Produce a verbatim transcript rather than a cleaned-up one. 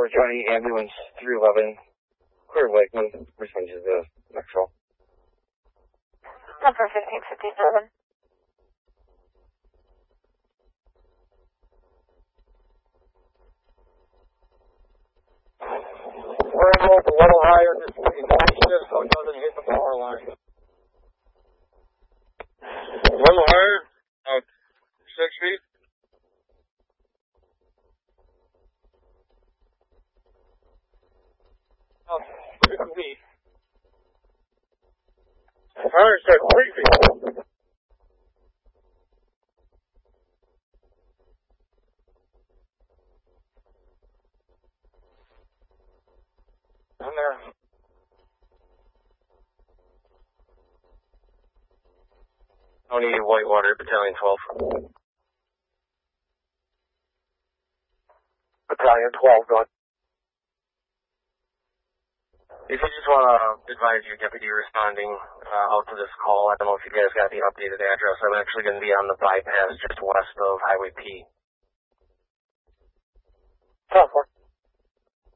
Orange County Ambulance three eleven, clear Lakeman, responding to the next call. Number fifteen fifty-seven. We're going to go up a little higher just in shift so it doesn't hit the power line. A little higher? About six feet? Oh, six feet. Fire said three feet. I'm there. Tony Whitewater, Battalion twelve. Battalion twelve, go ahead. If you just want to advise your deputy responding uh, out to this call, I don't know if you guys got the updated address. I'm actually going to be on the bypass just west of Highway P. ten four.